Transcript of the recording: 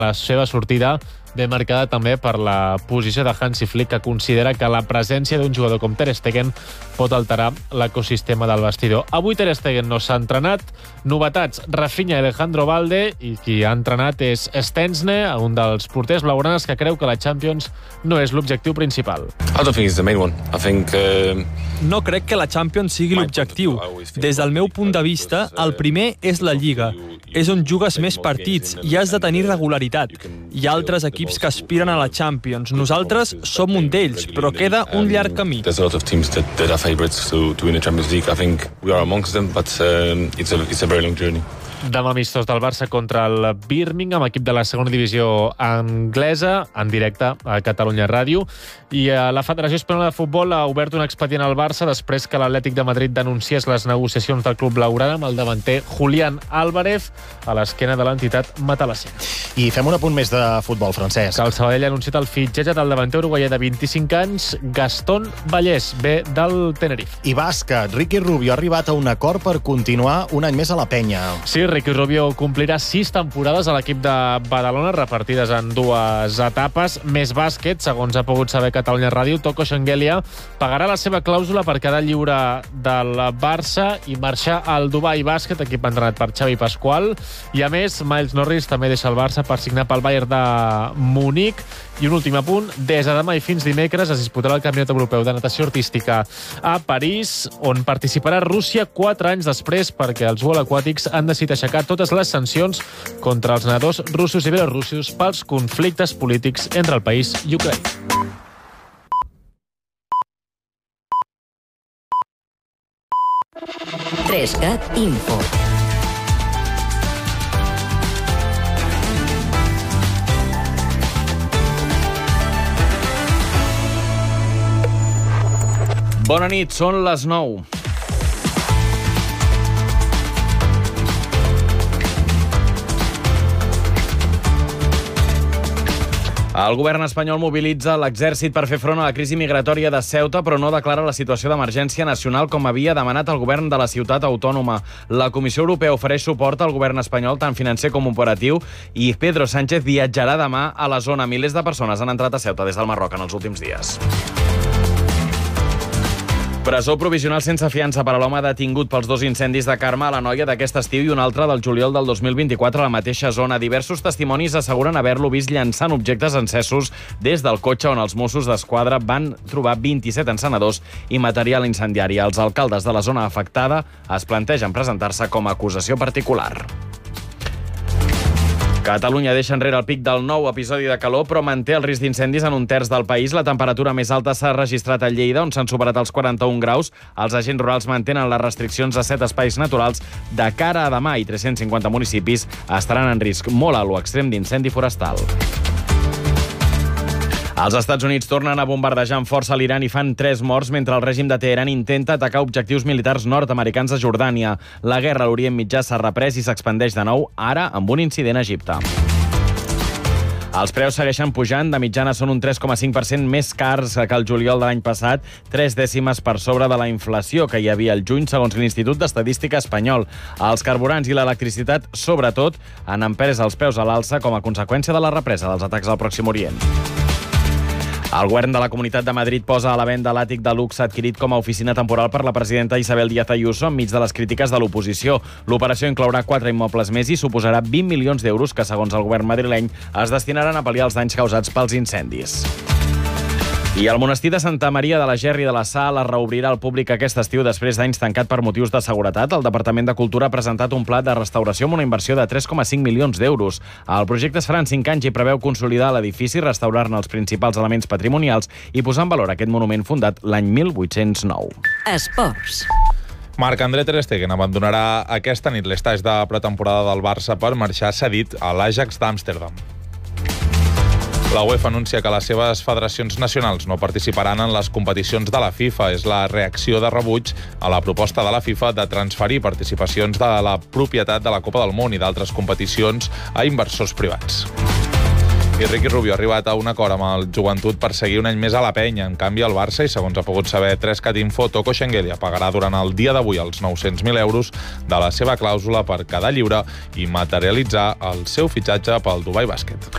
La seva sortida ben marcada també per la posició de Hansi Flick, que considera que la presència d'un jugador com Ter Stegen pot alterar l'ecosistema del vestidor. Avui Ter Stegen no s'ha entrenat. Novetats, Rafinha i Alejandro Balde, i qui ha entrenat és Stensne, un dels porters blaugranes que creu que la Champions no és l'objectiu principal. No crec que la Champions sigui l'objectiu. Des del meu punt de vista, el primer és la Lliga. És on jugues més partits i has de tenir regularitat. Hi ha altres equips que aspiren a la Champions. Nosaltres som un d'ells, però queda un llarg camí. Demà amistós del Barça contra el Birmingham, equip de la segona divisió anglesa, en directe a Catalunya Ràdio. I la Federació Espanyola de Futbol ha obert un expedient al Barça després que l'Atlètic de Madrid denunciés les negociacions del club blaugrana amb el davanter Julián Álvarez a l'esquena de l'entitat matalassera. I fem un apunt més de futbol francès. Que el Sabadell ha anunciat el fitxatge del davanter uruguaià de 25 anys, Gastón Vallès, ve del Tenerife. I bàsquet, Ricky Rubio ha arribat a un acord per continuar un any més a la penya. Sí, Ricky Rubio complirà 6 temporades a l'equip de Badalona, repartides en 2 etapes. Més bàsquet, segons ha pogut saber Catalunya Ràdio, Toko Shengelia pagarà la seva clàusula per quedar lliure del Barça i marxar al Dubai Bàsquet, equip entrenat per Xavi Pasqual. I a més, Miles Norris també deixa el Barça per signar pel Bayern de Munic. I un últim apunt, des de demà i fins dimecres es disputarà el Campionat Europeu de Natació Artística a París, on participarà Rússia 4 anys després, perquè els World Aquatics han decidit aixecar totes les sancions contra els nedadors russos i belorussos pels conflictes polítics entre el país i Ucraïna. Trescat Info. Bona nit, són les 9. El govern espanyol mobilitza l'exèrcit per fer front a la crisi migratòria de Ceuta, però no declara la situació d'emergència nacional com havia demanat el govern de la ciutat autònoma. La Comissió Europea ofereix suport al govern espanyol, tant financer com operatiu, i Pedro Sánchez viatjarà demà a la zona. Milers de persones han entrat a Ceuta des del Marroc en els últims dies. Presó provisional sense fiança per a l'home detingut pels 2 incendis de Carme a la Noia d'aquest estiu i un altre del juliol del 2024 a la mateixa zona. Diversos testimonis asseguren haver-lo vist llançant objectes encessos des del cotxe on els Mossos d'Esquadra van trobar 27 encenedors i material incendiari. Els alcaldes de la zona afectada es plantegen presentar-se com a acusació particular. Catalunya deixa enrere el pic del nou episodi de calor, però manté el risc d'incendis en un terç del país. La temperatura més alta s'ha registrat a Lleida, on s'han superat els 41 graus. Els agents rurals mantenen les restriccions a 7 espais naturals. De cara a demà, i 350 municipis estaran en risc molt alt o extrem d'incendi forestal. Els Estats Units tornen a bombardejar amb força l'Iran i fan 3 morts mentre el règim de Teheran intenta atacar objectius militars nord-americans a Jordània. La guerra a l'Orient Mitjà s'ha reprès i s'expandeix de nou, ara amb un incident a Egipte. Els preus segueixen pujant, de mitjana són un 3,5% més cars que el juliol de l'any passat, 3 dècimes per sobre de la inflació que hi havia al juny, segons l'Institut d'Estadística espanyol. Els carburants i l'electricitat, sobretot, han empès els preus a l'alça com a conseqüència de la represa dels atacs al Pròxim Orient. El govern de la Comunitat de Madrid posa a la venda l'àtic de luxe adquirit com a oficina temporal per la presidenta Isabel Díaz Ayuso enmig de les crítiques de l'oposició. L'operació inclourà 4 immobles més i suposarà 20 milions d'euros que, segons el govern madrileny, es destinaran a pal·liar els danys causats pels incendis. I el monestir de Santa Maria de la Ger i de la Sal es reobrirà al públic aquest estiu després d'anys tancat per motius de seguretat. El Departament de Cultura ha presentat un pla de restauració amb una inversió de 3,5 milions d'euros. El projecte es farà en 5 anys i preveu consolidar l'edifici, restaurar-ne els principals elements patrimonials i posar en valor aquest monument fundat l'any 1809. Esports. Marc-André Ter Stegen abandonarà aquesta nit l'estatge de pretemporada del Barça per marxar cedit a l'Ajax d'Amsterdam. La UEFA anuncia que les seves federacions nacionals no participaran en les competicions de la FIFA. És la reacció de rebuig a la proposta de la FIFA de transferir participacions de la propietat de la Copa del Món i d'altres competicions a inversors privats. I Ricky Rubio ha arribat a un acord amb el Joventut per seguir un any més a la penya. En canvi, el Barça, i segons ha pogut saber 3cat Info, Toko Shengelia pagarà durant el dia d'avui els 900.000 euros de la seva clàusula per quedar lliure i materialitzar el seu fitxatge pel Dubai Bàsquet.